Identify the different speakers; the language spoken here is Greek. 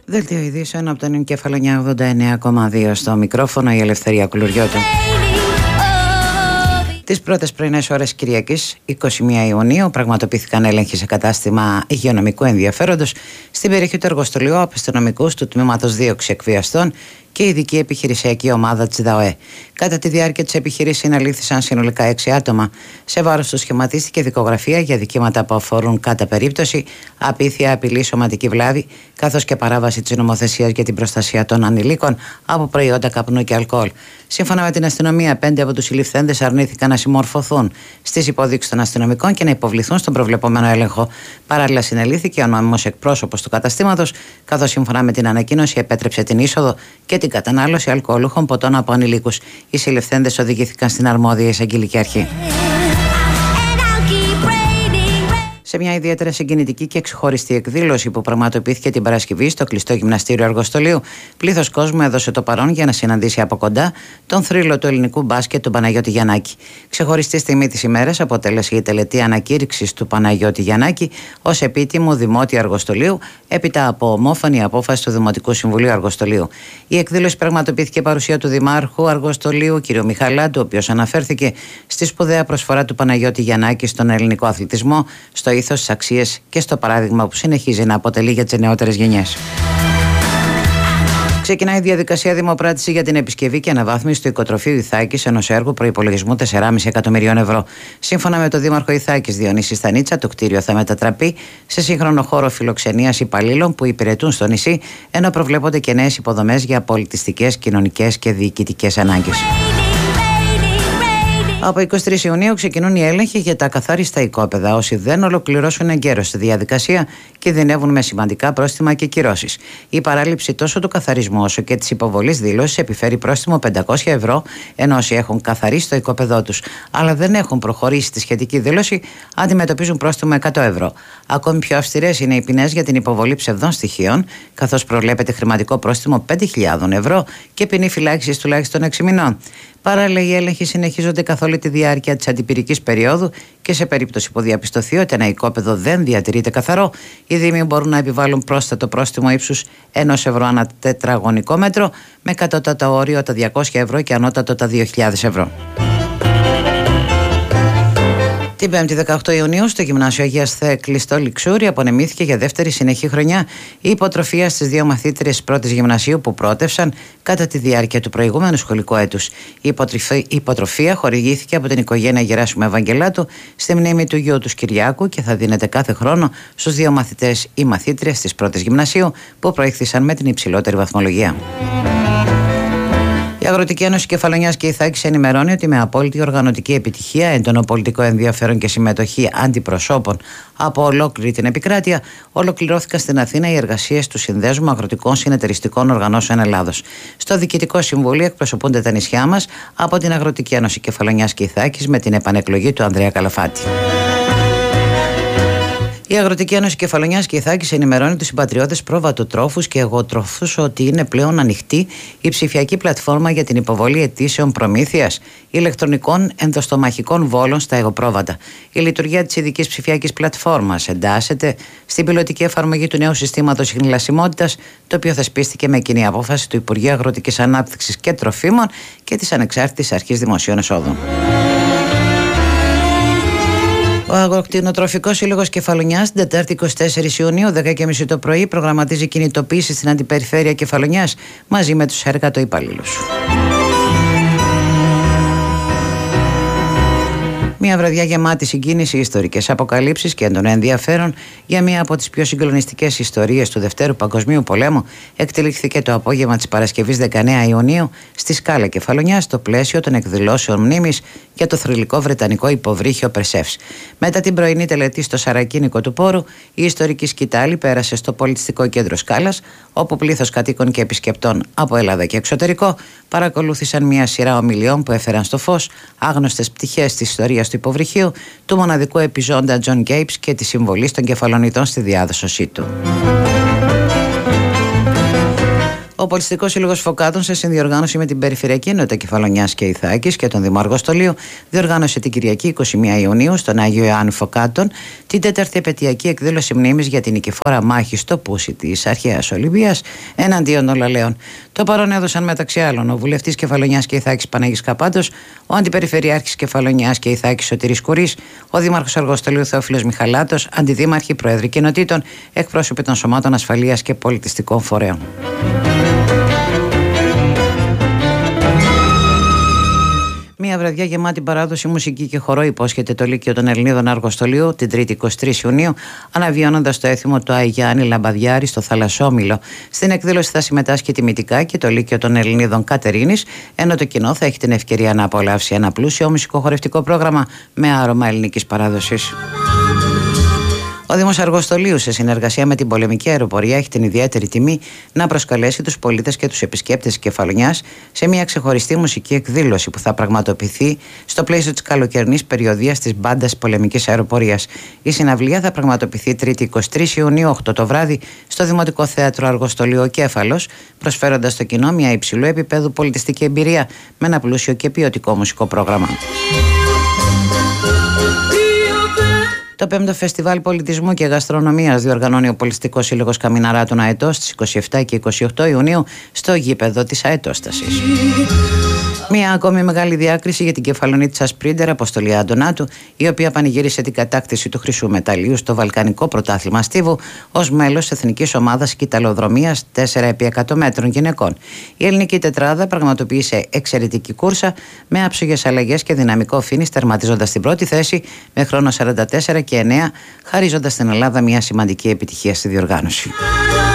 Speaker 1: Δελτίο ειδήσεων από τον Κεφαλονιά 89,2 στο μικρόφωνο, η Ελευθερία Κουλουριώτου. Τις πρώτες πρωινές ώρες Κυριακής 21 Ιουνίου πραγματοποιήθηκαν έλεγχοι σε κατάστημα υγειονομικού ενδιαφέροντος στην περιοχή του εργοστολίου από αστυνομικούς του τμήματος δίωξη εκβιαστών και ειδική επιχειρησιακή ομάδα της ΔΑΟΕ. Κατά τη διάρκεια της επιχειρήσης συναλήφθησαν συνολικά 6 άτομα. Σε βάρος τους σχηματίστηκε δικογραφία για δικήματα που αφορούν κατά περίπτωση απίθεια, απειλή, σωματική βλάβη, καθώς και παράβαση της νομοθεσίας για την προστασία των ανηλίκων από προϊόντα καπνού και αλκοόλ. Σύμφωνα με την αστυνομία, 5 από τους συλληφθέντες αρνήθηκαν να συμμορφωθούν στις υποδείξεις των αστυνομικών και να υποβληθούν στον προβλεπόμενο έλεγχο. Παράλληλα, συνελήφθηκε ο νόμιμος εκπρόσωπος του καταστήματος, καθώς σύμφωνα με την ανακοίνωση επέτρεψε την είσοδο και την κατανάλωση αλκοολούχων ποτών από ανηλίκους. Οι συλληφθέντες οδηγήθηκαν στην αρμόδια εισαγγελική αρχή. Σε μια ιδιαίτερα συγκινητική και ξεχωριστή εκδήλωση που πραγματοποιήθηκε την Παρασκευή στο κλειστό γυμναστήριο Αργοστολίου, πλήθος κόσμου έδωσε το παρόν για να συναντήσει από κοντά τον θρύλο του ελληνικού μπάσκετ, τον Παναγιώτη Γιαννάκη. Ξεχωριστή στιγμή της ημέρας αποτέλεσε η τελετή ανακήρυξης του Παναγιώτη Γιαννάκη ως επίτιμου δημότη Αργοστολίου, έπειτα από ομόφωνη απόφαση του Δημοτικού Συμβουλίου Αργοστολίου. Η εκδήλωση πραγματοποιήθηκε παρουσία του Δημάρχου Αργοστολίου, κ. Μιχαλάντου, ο οποίος αναφέρθηκε στη σπουδαία προσφορά του Παναγιώτη Γιαννάκη στον ελληνικό αθλητισμό, στο ήθος, στις αξίες και στο παράδειγμα που συνεχίζει να αποτελεί για τις νεότερες γενιές. Ξεκινάει η διαδικασία δημοπράτηση για την επισκευή και αναβάθμιση του οικοτροφείου Ιθάκης, ενός έργου προϋπολογισμού 4,5 εκατομμυρίων ευρώ. Σύμφωνα με τον Δήμαρχο Ιθάκης Διονύση Στανίτσα, το κτίριο θα μετατραπεί σε σύγχρονο χώρο φιλοξενίας υπαλλήλων που υπηρετούν στο νησί, ενώ προβλέπονται και νέες υποδομές για πολιτιστικές, κοινωνικές και διοικητικές ανάγκες. Από 23 Ιουνίου ξεκινούν οι έλεγχοι για τα ακαθάριστα οικόπεδα. Όσοι δεν ολοκληρώσουν εγκαίρως τη διαδικασία κινδυνεύουν με σημαντικά πρόστιμα και κυρώσεις. Η παράληψη τόσο του καθαρισμού όσο και της υποβολής δήλωσης επιφέρει πρόστιμο 500 ευρώ, ενώ όσοι έχουν καθαρίσει το οικόπεδό τους αλλά δεν έχουν προχωρήσει τη σχετική δήλωση αντιμετωπίζουν πρόστιμο 100 ευρώ. Ακόμη πιο αυστηρές είναι οι ποινές για την υποβολή ψευδών στοιχείων, καθώς προβλέπεται χρηματικό πρόστιμο 5.000 ευρώ και ποινή φυλάκισης τουλάχιστον 6 μηνών. Παράλληλα, οι έλεγχοι συνεχίζονται καθ' όλη τη διάρκεια της αντιπυρικής περίοδου και σε περίπτωση που διαπιστωθεί ότι ένα οικόπεδο δεν διατηρείται καθαρό, οι Δήμοι μπορούν να επιβάλλουν πρόσθετο πρόστιμο ύψους 1 ευρώ ανά τετραγωνικό μέτρο, με κατώτατο όριο τα 200 ευρώ και ανώτατο τα 2.000 ευρώ. Την 5η 18 Ιουνίου στο Γυμνάσιο Αγίας Θέκλης στο Λιξούρι απονεμήθηκε για δεύτερη συνεχή χρονιά η υποτροφία στις 2 μαθήτριες πρώτης γυμνασίου που πρότευσαν κατά τη διάρκεια του προηγούμενου σχολικού έτους. Η υποτροφία χορηγήθηκε από την οικογένεια Γεράσιμου Ευαγγελάτου στη μνήμη του γιου του Κυριάκου και θα δίνεται κάθε χρόνο στους 2 μαθητές ή μαθήτριες της πρώτης γυμνασίου που προήχθησαν με την υψηλότερη βαθμολογία. Η Αγροτική Ένωση Κεφαλονιάς και Ιθάκης ενημερώνει ότι με απόλυτη οργανωτική επιτυχία, έντονο πολιτικό ενδιαφέρον και συμμετοχή αντιπροσώπων από ολόκληρη την επικράτεια, ολοκληρώθηκαν στην Αθήνα οι εργασίες του Συνδέσμου Αγροτικών Συνεταιριστικών Οργανώσεων Ελλάδος. Στο Διοικητικό Συμβούλιο εκπροσωπούνται τα νησιά μας από την Αγροτική Ένωση Κεφαλονιάς και Ιθάκης με την επανεκλογή του Ανδρέα Καλαφάτη. Η Αγροτική Ένωση Κεφαλονιάς και Ιθάκης ενημερώνει τους συμπατριώτες πρόβατοτρόφους και εγωτρόφους ότι είναι πλέον ανοιχτή η ψηφιακή πλατφόρμα για την υποβολή αιτήσεων προμήθειας ηλεκτρονικών ενδοστομαχικών βόλων στα εγωπρόβατα. Η λειτουργία της ειδικής ψηφιακής πλατφόρμας εντάσσεται στην πιλωτική εφαρμογή του νέου συστήματος ιχνηλασιμότητας, το οποίο θεσπίστηκε με κοινή απόφαση του Υπουργείου Αγροτικής Ανάπτυξης και Τροφίμων και της Ανεξάρτητης Αρχής Δημοσίων Εσόδων. Ο Αγροκτηνοτροφικός Σύλλογος Κεφαλονιάς την Τετάρτη 24 Ιουνίου, 10.30 το πρωί, προγραμματίζει κινητοποίηση στην Αντιπεριφέρεια Κεφαλονιάς μαζί με τους εργατοϊπαλλήλους. Μια βραδιά γεμάτη συγκίνηση, ιστορικές αποκαλύψεις και έντονο ενδιαφέρον για μία από τις πιο συγκλονιστικές ιστορίες του Δευτέρου Παγκοσμίου Πολέμου εκτελήχθηκε το απόγευμα της Παρασκευής 19 Ιουνίου στη Σκάλα Κεφαλονιάς στο πλαίσιο των εκδηλώσεων μνήμης για το θρυλικό βρετανικό υποβρύχιο Περσεύς. Μετά την πρωινή τελετή στο Σαρακίνικο του Πόρου, η ιστορική σκητάλη πέρασε στο Πολιτιστικό Κέντρο Σκάλας, όπου πλήθος κατοίκων και επισκεπτών από Ελλάδα και εξωτερικό παρακολούθησαν μια σειρά ομιλιών που έφεραν στο φως άγνωστες πτυχές της ιστορίας του υποβρυχίου, του μοναδικού επιζώντα Τζον Γκέιπς και τη συμβολή των κεφαλονιτών στη διάδοσή του. Ο Ο Πολιτιστικός Σύλλογος Φωκάτων, σε συνδιοργάνωση με την Περιφερειακή Ενότητα Κεφαλονιάς και Ιθάκης και τον Δήμο Αργοστολίου, διοργάνωσε την Κυριακή 21 Ιουνίου στον Άγιο Ιωάννη Φωκάτων την 4η επαιτειακή εκδήλωση μνήμης για την νικηφόρα μάχη στο Πούσι της αρχαίας Ολυμπίας εναντίον των Λαλαίων. Το παρόν έδωσαν μεταξύ άλλων ο βουλευτής Κεφαλονιάς και Ιθάκης Παναγής Καπάντος, ο αντιπεριφερειάρχης Κεφαλονιάς και Ιθάκης Σωτήρης Κουρής, ο δήμαρχος Αργοστολίου Θεόφιλος Μιχαλάτος, αντιδήμαρχοι, πρόεδροι κοινοτήτων, εκπρόσωποι των σωμάτων ασφαλείας και πολιτιστικών φορέων. Μια βραδιά γεμάτη παράδοση, μουσική και χορό υπόσχεται το Λύκειο των Ελληνίδων Αργοστολίου την 3η 23 Ιουνίου, αναβιώνοντας το έθιμο του Άι Γιάννη Λαμπαδιάρη στο Θαλασσόμυλο. Στην εκδήλωση θα συμμετάσχει τιμητικά και το Λύκειο των Ελληνίδων Κατερίνης, ενώ το κοινό θα έχει την ευκαιρία να απολαύσει ένα πλούσιο μουσικοχορευτικό πρόγραμμα με άρωμα ελληνικής παράδοσης. Ο Δήμος Αργοστολίου, σε συνεργασία με την Πολεμική Αεροπορία, έχει την ιδιαίτερη τιμή να προσκαλέσει τους πολίτες και τους επισκέπτες της Κεφαλονιάς σε μια ξεχωριστή μουσική εκδήλωση που θα πραγματοποιηθεί στο πλαίσιο της καλοκαιρινής περιοδίας της Μπάντας Πολεμικής Αεροπορίας. Η συναυλία θα πραγματοποιηθεί 3η 23 Ιουνίου 8 το βράδυ στο Δημοτικό Θέατρο Αργοστολίου ο Κέφαλος, προσφέροντας στο κοινό μια υψηλού επίπεδου πολιτιστική εμπειρία με ένα πλούσιο και ποιοτικό μουσικό πρόγραμμα. Το 5ο Φεστιβάλ Πολιτισμού και Γαστρονομίας διοργανώνει ο Πολιτιστικός Σύλλογος Καμιναράτων Αετός στις 27 και 28 Ιουνίου στο γήπεδο της Αετόστασης. Μια ακόμη μεγάλη διάκριση για την Κεφαλονίτισσα Σπρίντερ Αποστολή Αντωνάτου, η οποία πανηγύρισε την κατάκτηση του χρυσού μεταλλίου στο Βαλκανικό Πρωτάθλημα Στίβου ως μέλος εθνικής ομάδας κυταλοδρομίας 4x100 μέτρων γυναικών. Η ελληνική τετράδα πραγματοποίησε εξαιρετική κούρσα με άψογες αλλαγές και δυναμικό φίνις, τερματίζοντας την πρώτη θέση με χρόνο 44 και 9, χαρίζοντας στην Ελλάδα μια σημαντική επιτυχία στη διοργάνωση.